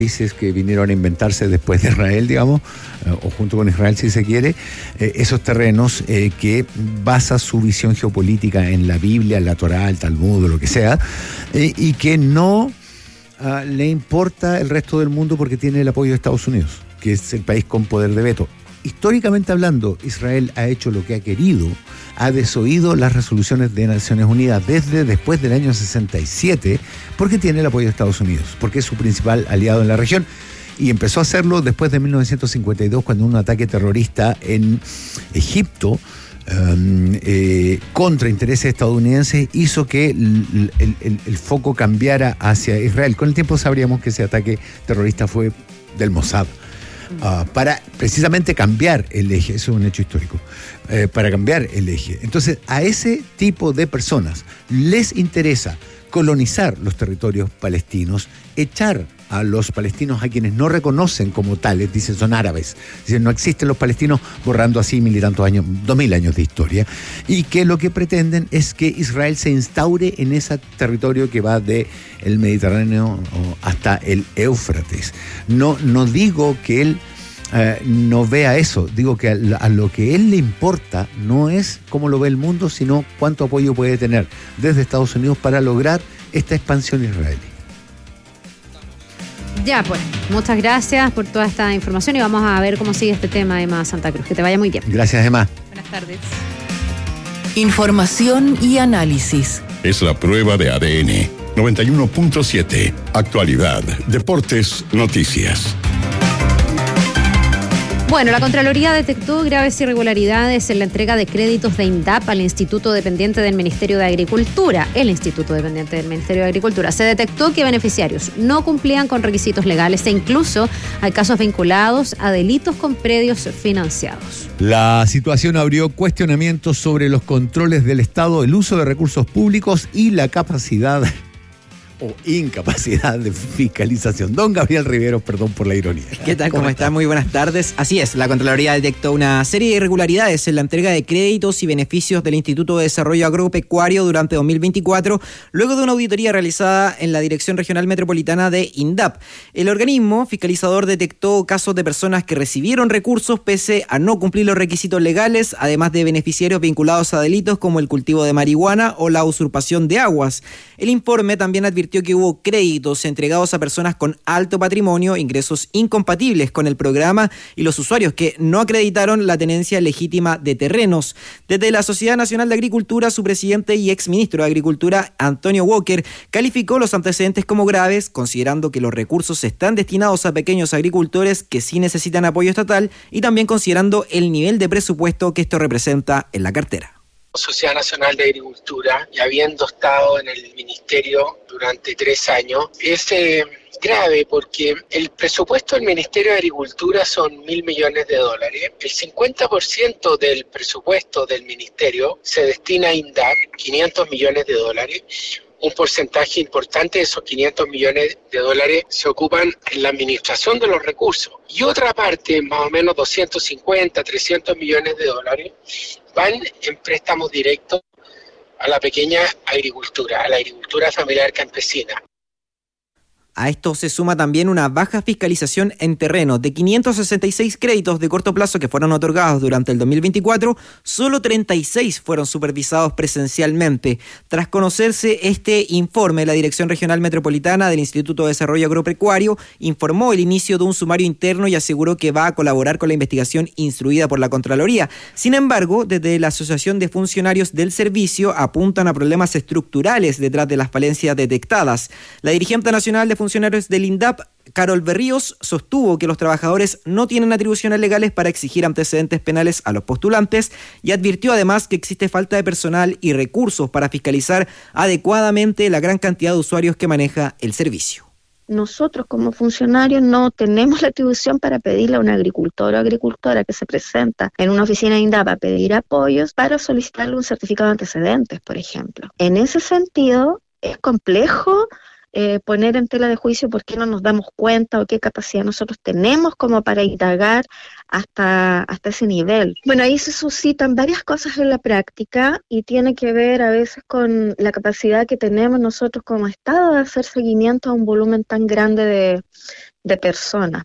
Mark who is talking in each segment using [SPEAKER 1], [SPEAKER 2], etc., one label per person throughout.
[SPEAKER 1] países que vinieron a inventarse después de Israel, digamos, o junto con Israel si se quiere, esos terrenos que basa su visión geopolítica en la Biblia, en la Torá, el Talmud o lo que sea, y que no le importa el resto del mundo porque tiene el apoyo de Estados Unidos, que es el país con poder de veto. Históricamente hablando, Israel ha hecho lo que ha querido, ha desoído las resoluciones de Naciones Unidas desde después del año 67, porque tiene el apoyo de Estados Unidos, porque es su principal aliado en la región. Y empezó a hacerlo después de 1952, cuando un ataque terrorista en Egipto contra intereses estadounidenses hizo que el foco cambiara hacia Israel. Con el tiempo sabríamos que ese ataque terrorista fue del Mossad. Para precisamente cambiar el eje, eso es un hecho histórico, para cambiar el eje. Entonces, a ese tipo de personas les interesa colonizar los territorios palestinos, echar a los palestinos a quienes no reconocen como tales, dicen son árabes, dicen no existen los palestinos, borrando así 1000 y tantos años, 2000 años de historia, y que lo que pretenden es que Israel se instaure en ese territorio que va de el Mediterráneo hasta el Éufrates. No digo que él no vea eso, digo que a lo que él le importa no es cómo lo ve el mundo, sino cuánto apoyo puede tener desde Estados Unidos para lograr esta expansión israelí.
[SPEAKER 2] Ya, pues, muchas gracias por toda esta información y vamos a ver cómo sigue este tema, Emma Santa Cruz. Que te vaya muy bien.
[SPEAKER 1] Gracias, Emma.
[SPEAKER 2] Buenas tardes.
[SPEAKER 3] Información y análisis.
[SPEAKER 4] Es la prueba de ADN. 91.7. Actualidad, deportes, noticias.
[SPEAKER 2] Bueno, la Contraloría detectó graves irregularidades en la entrega de créditos de INDAP al Instituto Dependiente del Ministerio de Agricultura. El Instituto Dependiente del Ministerio de Agricultura. Se detectó que beneficiarios no cumplían con requisitos legales e incluso hay casos vinculados a delitos con predios financiados.
[SPEAKER 1] La situación abrió cuestionamientos sobre los controles del Estado, el uso de recursos públicos y la capacidad o incapacidad de fiscalización. Don Gabriel Riveros, perdón por la ironía.
[SPEAKER 5] ¿Qué tal? ¿Cómo está? Muy buenas tardes. Así es, la Contraloría detectó una serie de irregularidades en la entrega de créditos y beneficios del Instituto de Desarrollo Agropecuario durante 2024, luego de una auditoría realizada en la Dirección Regional Metropolitana de INDAP. El organismo fiscalizador detectó casos de personas que recibieron recursos pese a no cumplir los requisitos legales, además de beneficiarios vinculados a delitos como el cultivo de marihuana o la usurpación de aguas. El informe también advirtió que hubo créditos entregados a personas con alto patrimonio, ingresos incompatibles con el programa y los usuarios que no acreditaron la tenencia legítima de terrenos. Desde la Sociedad Nacional de Agricultura, su presidente y exministro de Agricultura, Antonio Walker, calificó los antecedentes como graves, considerando que los recursos están destinados a pequeños agricultores que sí necesitan apoyo estatal y también considerando el nivel de presupuesto que esto representa en la cartera.
[SPEAKER 6] Sociedad Nacional de Agricultura, y habiendo estado en el ministerio durante 3 años, es grave porque el presupuesto del Ministerio de Agricultura son $1.000 millones. El 50% del presupuesto del ministerio se destina a INDAP, $500 millones. Un porcentaje importante de esos $500 millones se ocupan en la administración de los recursos. Y otra parte, más o menos 250, 300 millones de dólares, van en préstamos directos a la pequeña agricultura, a la agricultura familiar campesina.
[SPEAKER 5] A esto se suma también una baja fiscalización en terreno. De 566 créditos de corto plazo que fueron otorgados durante el 2024, solo 36 fueron supervisados presencialmente. Tras conocerse este informe, la Dirección Regional Metropolitana del Instituto de Desarrollo Agropecuario informó el inicio de un sumario interno y aseguró que va a colaborar con la investigación instruida por la Contraloría. Sin embargo, desde la Asociación de Funcionarios del Servicio apuntan a problemas estructurales detrás de las falencias detectadas. La dirigente nacional de funcionarios del INDAP, Carol Berríos, sostuvo que los trabajadores no tienen atribuciones legales para exigir antecedentes penales a los postulantes y advirtió además que existe falta de personal y recursos para fiscalizar adecuadamente la gran cantidad de usuarios que maneja el servicio.
[SPEAKER 7] Nosotros como funcionarios no tenemos la atribución para pedirle a un agricultor o agricultora que se presenta en una oficina de INDAP a pedir apoyos para solicitarle un certificado de antecedentes, por ejemplo. En ese sentido, es complejo poner en tela de juicio por qué no nos damos cuenta o qué capacidad nosotros tenemos como para indagar hasta ese nivel. Bueno, ahí se suscitan varias cosas en la práctica y tiene que ver a veces con la capacidad que tenemos nosotros como Estado de hacer seguimiento a un volumen tan grande de personas.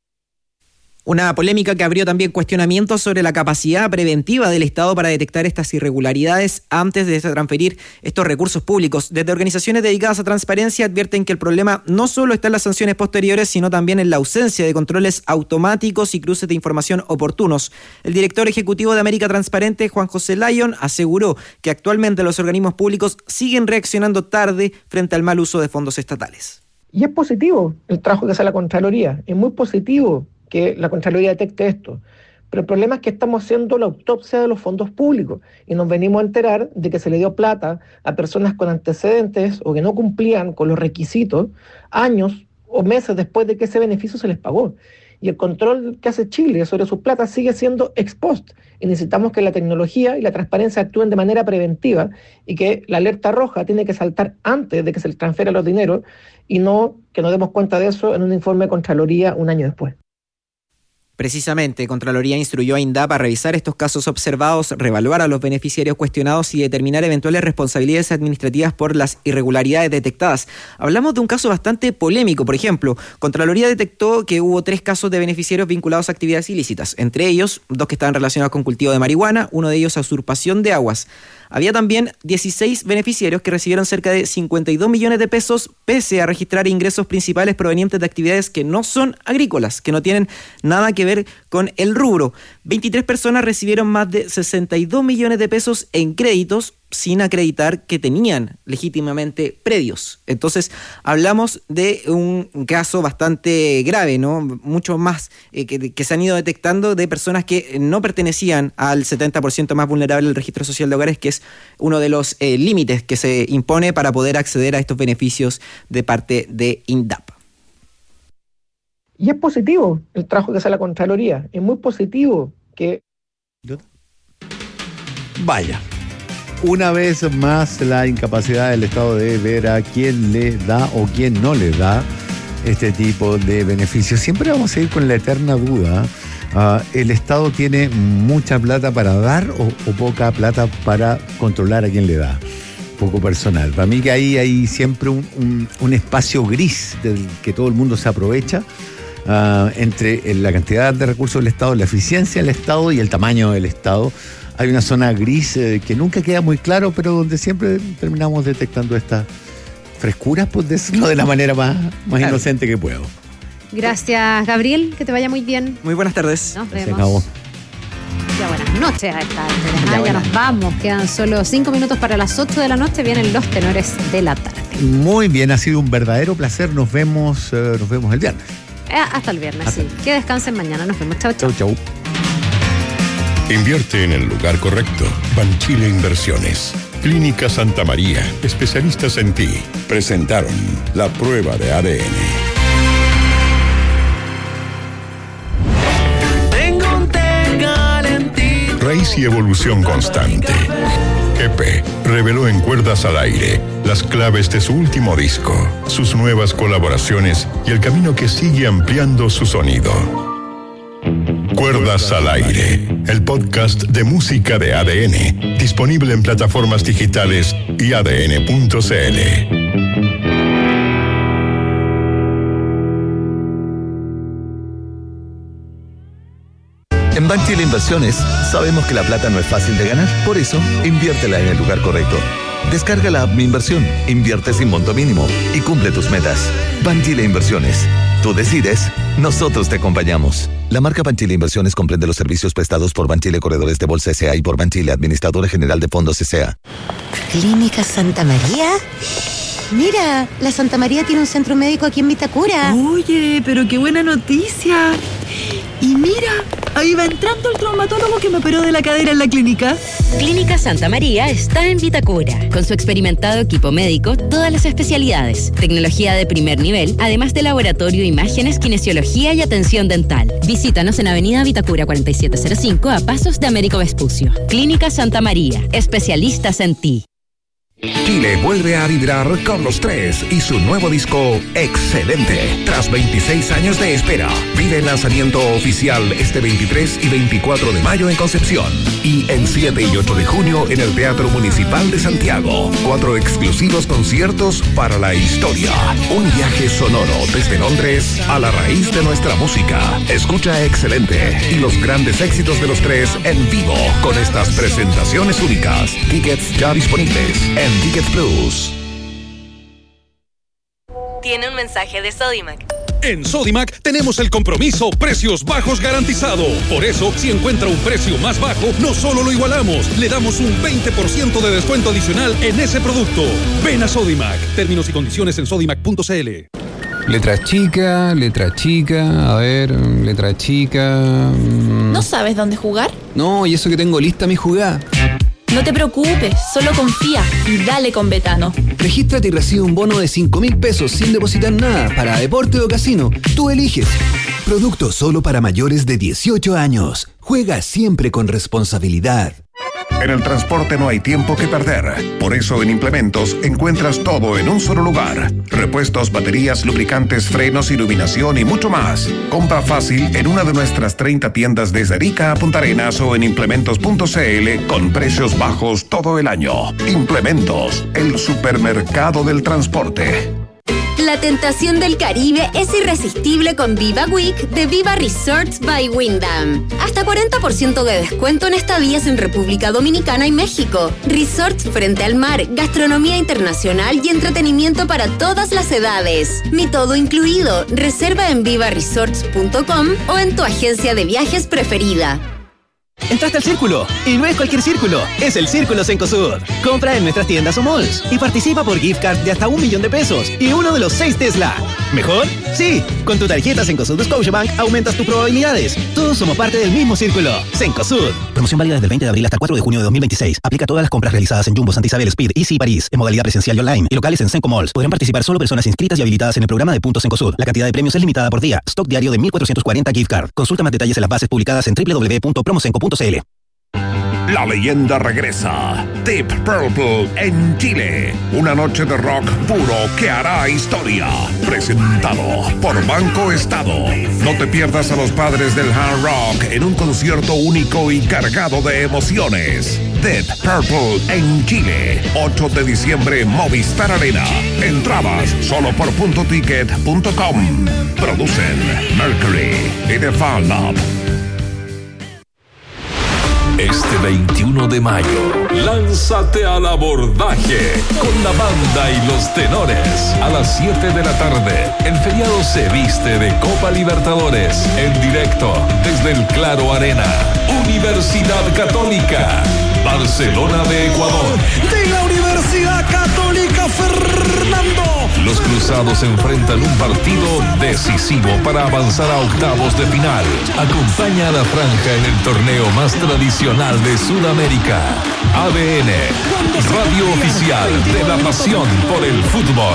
[SPEAKER 5] Una polémica que abrió también cuestionamientos sobre la capacidad preventiva del Estado para detectar estas irregularidades antes de transferir estos recursos públicos. Desde organizaciones dedicadas a transparencia advierten que el problema no solo está en las sanciones posteriores, sino también en la ausencia de controles automáticos y cruces de información oportunos. El director ejecutivo de América Transparente, Juan José Lyon, aseguró que actualmente los organismos públicos siguen reaccionando tarde frente al mal uso de fondos estatales.
[SPEAKER 8] Y es positivo el trabajo que hace la Contraloría, es muy positivo que la Contraloría detecte esto. Pero el problema es que estamos haciendo la autopsia de los fondos públicos y nos venimos a enterar de que se le dio plata a personas con antecedentes o que no cumplían con los requisitos años o meses después de que ese beneficio se les pagó. Y el control que hace Chile sobre sus plata sigue siendo ex post. Y necesitamos que la tecnología y la transparencia actúen de manera preventiva y que la alerta roja tiene que saltar antes de que se les transfiera los dineros y no que nos demos cuenta de eso en un informe de Contraloría un año después.
[SPEAKER 5] Precisamente, Contraloría instruyó a INDAP a revisar estos casos observados, reevaluar a los beneficiarios cuestionados y determinar eventuales responsabilidades administrativas por las irregularidades detectadas. Hablamos de un caso bastante polémico, por ejemplo. Contraloría detectó que hubo 3 casos de beneficiarios vinculados a actividades ilícitas, entre ellos 2 que estaban relacionados con cultivo de marihuana, uno de ellos a usurpación de aguas. Había también 16 beneficiarios que recibieron cerca de 52 millones de pesos pese a registrar ingresos principales provenientes de actividades que no son agrícolas, que no tienen nada que ver con el rubro. 23 personas recibieron más de 62 millones de pesos en créditos sin acreditar que tenían legítimamente predios. Entonces, hablamos de un caso bastante grave, ¿no? Mucho más que se han ido detectando de personas que no pertenecían al 70% más vulnerable del registro social de hogares, que es uno de los límites que se impone para poder acceder a estos beneficios de parte de INDAP.
[SPEAKER 8] Y es positivo el trabajo que hace la Contraloría, es muy positivo que...
[SPEAKER 1] Vaya. Una vez más, la incapacidad del Estado de ver a quién le da o quién no le da este tipo de beneficios. Siempre vamos a ir con la eterna duda. ¿El Estado tiene mucha plata para dar o poca plata para controlar a quién le da? Poco personal. Para mí que ahí hay siempre un espacio gris del que todo el mundo se aprovecha entre la cantidad de recursos del Estado, la eficiencia del Estado y el tamaño del Estado. Hay una zona gris que nunca queda muy claro, pero donde siempre terminamos detectando esta frescura, por decirlo de la manera más claro, inocente que puedo.
[SPEAKER 2] Gracias, Gabriel, que te vaya muy bien.
[SPEAKER 5] Muy buenas tardes.
[SPEAKER 2] Nos vemos. Ya buenas noches a esta altura. Ya nos vamos, quedan solo 5 minutos para las 8 de la noche, vienen los tenores de la tarde.
[SPEAKER 1] Muy bien, ha sido un verdadero placer, nos vemos el viernes.
[SPEAKER 2] Hasta el viernes, sí. Que descansen mañana, nos vemos. Chau, chau.
[SPEAKER 1] Chau, chau.
[SPEAKER 4] Invierte en el lugar correcto. Banchile Inversiones. Clínica Santa María, especialistas en ti. Presentaron la prueba de ADN. Raíz y evolución constante. EP reveló en Cuerdas al Aire las claves de su último disco, sus nuevas colaboraciones y el camino que sigue ampliando su sonido. Cuerdas al Aire, el podcast de música de ADN, disponible en plataformas digitales y adn.cl.
[SPEAKER 9] En Banchile Inversiones sabemos que la plata no es fácil de ganar, por eso inviértela en el lugar correcto. Descarga la app Mi Inversión, invierte sin monto mínimo y cumple tus metas. Banchile Inversiones. Tú decides, nosotros te acompañamos. La marca Banchile Inversiones comprende los servicios prestados por Banchile Corredores de Bolsa S.A. y por Banchile Administradora General de Fondos S.A.
[SPEAKER 10] ¿Clínica Santa María? Mira, la Santa María tiene un centro médico aquí en Vitacura.
[SPEAKER 3] Oye, pero qué buena noticia. Y mira, ahí va entrando el traumatólogo que me operó de la cadera en la clínica.
[SPEAKER 11] Clínica Santa María está en Vitacura. Con su experimentado equipo médico, todas las especialidades, tecnología de primer nivel, además de laboratorio, imágenes, kinesiología y atención dental. Visítanos en Avenida Vitacura 4705 a pasos de Américo Vespucio. Clínica Santa María, especialistas en ti.
[SPEAKER 12] Chile vuelve a vibrar con Los Tres y su nuevo disco Excelente. Tras 26 años de espera, vive el lanzamiento oficial este 23 y 24 de mayo en Concepción y el 7 y 8 de junio en el Teatro Municipal de Santiago. 4 exclusivos conciertos para la historia. Un viaje sonoro desde Londres a la raíz de nuestra música. Escucha Excelente y los grandes éxitos de Los Tres en vivo con estas presentaciones únicas. Tickets ya disponibles en Ticket Plus.
[SPEAKER 13] Tiene un mensaje de Sodimac.
[SPEAKER 14] En Sodimac tenemos el compromiso precios bajos garantizado. Por eso, si encuentra un precio más bajo, no solo lo igualamos, le damos un 20% de descuento adicional en ese producto. Ven a Sodimac. Términos y condiciones en sodimac.cl.
[SPEAKER 15] Letra chica, a ver, letra chica.
[SPEAKER 16] ¿No sabes dónde jugar?
[SPEAKER 15] No, y eso que tengo lista mi jugada.
[SPEAKER 16] No te preocupes, solo confía y dale con Betano.
[SPEAKER 15] Regístrate y recibe un bono de 5.000 pesos sin depositar nada para deporte o casino. Tú eliges.
[SPEAKER 17] Producto solo para mayores de 18 años. Juega siempre con responsabilidad.
[SPEAKER 12] En el transporte no hay tiempo que perder. Por eso en Implementos encuentras todo en un solo lugar. Repuestos, baterías, lubricantes, frenos, iluminación y mucho más. Compra fácil en una de nuestras 30 tiendas desde Arica a Punta Arenas o en implementos.cl con precios bajos todo el año. Implementos, el supermercado del transporte.
[SPEAKER 18] La tentación del Caribe es irresistible con Viva Week de Viva Resorts by Wyndham. Hasta 40% de descuento en estadías en República Dominicana y México. Resorts frente al mar, gastronomía internacional y entretenimiento para todas las edades. Mi todo incluido. Reserva en vivaresorts.com o en tu agencia de viajes preferida.
[SPEAKER 19] Entraste al Círculo, y no es cualquier círculo, es el Círculo Cencosud. Compra en nuestras tiendas o malls y participa por gift card de hasta $1.000.000 y uno de los 6 Tesla. ¿Mejor? Sí, con tu tarjeta Cencosud de Scotiabank aumentas tus probabilidades. Todos somos parte del mismo círculo. Cencosud. Promoción válida desde el 20 de abril hasta el 4 de junio de 2026. Aplica a todas las compras realizadas en Jumbo, Santa Isabel, Speed, Easy y París, en modalidad presencial y online, y locales en Cenco Malls. Podrán participar solo personas inscritas y habilitadas en el programa de Puntos Cencosud. La cantidad de premios es limitada por día. Stock diario de 1.440 gift card. Consulta más detalles en las bases publicadas en www.promocenco.cl.
[SPEAKER 12] La leyenda regresa. Deep Purple en Chile. Una noche de rock puro que hará historia. Presentado por Banco Estado. No te pierdas a los padres del hard rock en un concierto único y cargado de emociones. Deep Purple en Chile. 8 de diciembre, Movistar Arena. Entradas solo por puntoticket.com. Producen Mercury y The Fan Lab.
[SPEAKER 20] Este 21 de mayo, lánzate al abordaje con la banda y los tenores. A las 7 de la tarde, el feriado se viste de Copa Libertadores en directo desde el Claro Arena. Universidad Católica, Barcelona de Ecuador.
[SPEAKER 21] De la Universidad Católica, Fernando.
[SPEAKER 20] Los cruzados enfrentan un partido decisivo para avanzar a octavos de final. Acompaña a la franja en el torneo más tradicional de Sudamérica. ADN, radio oficial de la pasión por el fútbol.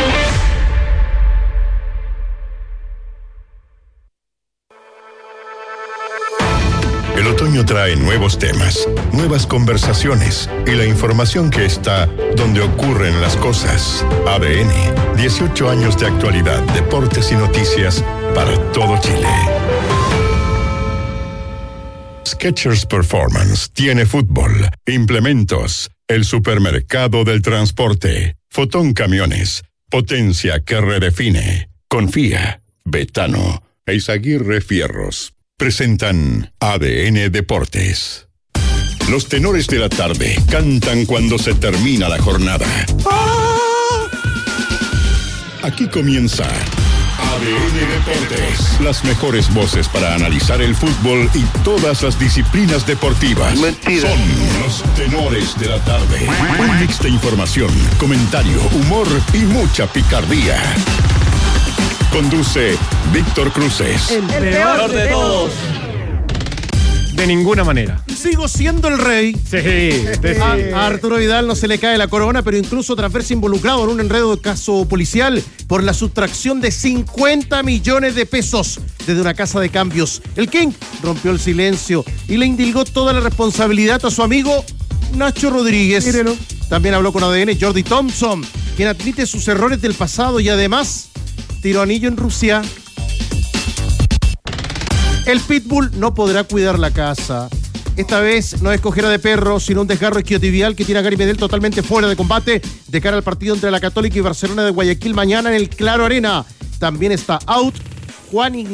[SPEAKER 4] El otoño trae nuevos temas, nuevas conversaciones y la información que está donde ocurren las cosas. ADN, 18 años de actualidad, deportes y noticias para todo Chile. Skechers Performance tiene fútbol, implementos, el supermercado del transporte, Fotón Camiones, potencia que redefine. Confía, Betano, Eizaguirre Fierros. Presentan ADN Deportes. Los tenores de la tarde cantan cuando se termina la jornada. Aquí comienza ADN Deportes. Las mejores voces para analizar el fútbol y todas las disciplinas deportivas. Mentira. Son los tenores de la tarde. Un mix de información, comentario, humor y mucha picardía. Conduce Víctor Cruces.
[SPEAKER 21] El peor de todos.
[SPEAKER 22] De ninguna manera.
[SPEAKER 21] Sigo siendo el rey.
[SPEAKER 22] Sí.
[SPEAKER 21] A Arturo Vidal no se le cae la corona, pero incluso tras verse involucrado en un enredo de caso policial por la sustracción de 50 millones de pesos desde una casa de cambios. El King rompió el silencio y le indilgó toda la responsabilidad a su amigo Nacho Rodríguez.
[SPEAKER 22] Mírelo.
[SPEAKER 21] También habló con ADN Jordi Thompson, quien admite sus errores del pasado y además tiró anillo en Rusia. El Pitbull no podrá cuidar la casa. Esta vez no es cojera de perro, sino un desgarro isquiotibial que tiene a Gary Medel totalmente fuera de combate de cara al partido entre la Católica y Barcelona de Guayaquil mañana en el Claro Arena. También está out Juan Ignacio